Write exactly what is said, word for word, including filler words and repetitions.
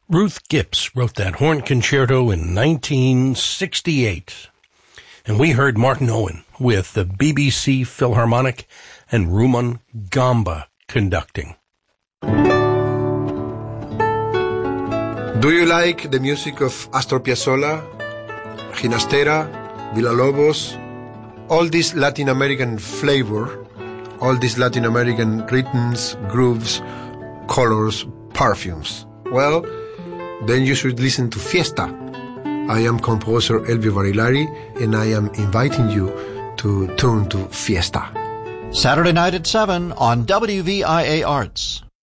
Ruth Gibbs wrote that horn concerto in nineteen sixty-eight. And we heard Martin Owen with the B B C Philharmonic and Rumon Gamba conducting. Do you like the music of Astor Piazzolla, Ginastera, Villalobos, all this Latin American flavor, all these Latin American rhythms, grooves, colors, perfumes? Well, then you should listen to Fiesta. I am composer Elvio Barilari, and I am inviting you to tune to Fiesta. Saturday night at seven on W V I A Arts.